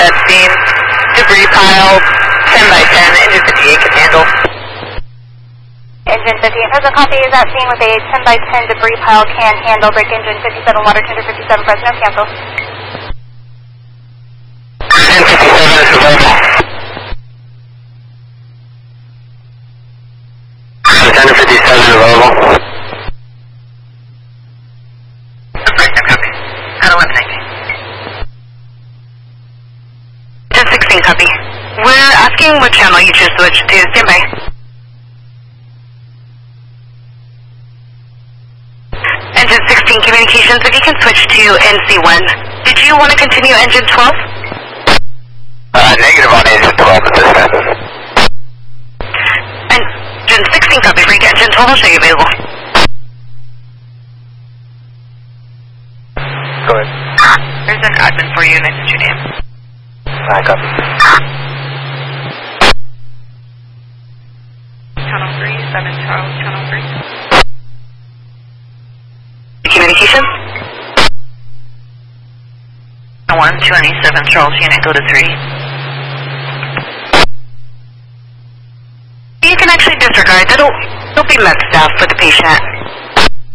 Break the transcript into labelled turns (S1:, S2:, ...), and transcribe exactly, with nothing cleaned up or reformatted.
S1: that scene. Debris pile, ten by ten, engine fifty-eight can handle.
S2: Engine fifty-eight, present copy is at scene with a ten by ten debris pile, can handle. Break engine fifty-seven, water tender fifty-seven, Fresno, cancel.
S1: ten fifty-seven is available. ten fifty-seven is available. ten sixteen copy. We're asking what channel you choose to switch to. Stand by. Engine sixteen communications, if you can switch to N C one. Did you want to continue engine twelve? Uh, negative on engine twelve at this time. Engine sixteen copy, break to engine twelve, I'll show you available. Go ahead. There's an admin for you, nice to meet your name. I copy. Channel three, seven Charles, channel three. Communications? one, twenty-seven Charles unit, go to three. You can actually disregard, that'll, it'll be med staff for the patient.